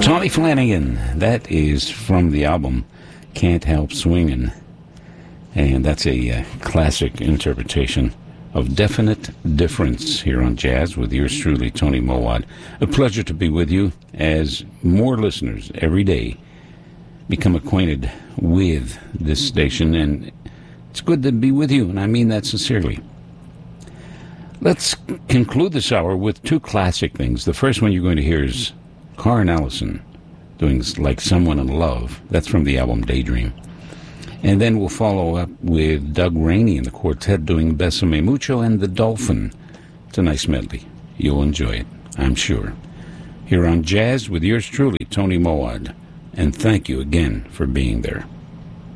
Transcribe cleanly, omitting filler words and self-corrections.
Tony Flanagan, that is from the album Can't Help Swingin'. And that's a classic interpretation of Definite Difference here on Jazz with yours truly, Tony Mowat. A pleasure to be with you as more listeners every day become acquainted with this station, and it's good to be with you, and I mean that sincerely. Let's conclude this hour with two classic things. The first one you're going to hear is Karen Allison doing Like Someone in Love. That's from the album Daydream. And then we'll follow up with Doug Rainey and the quartet doing Besame Mucho and The Dolphin. It's a nice medley. You'll enjoy it, I'm sure. Here on Jazz with yours truly, Tony Mowat. And thank you again for being there.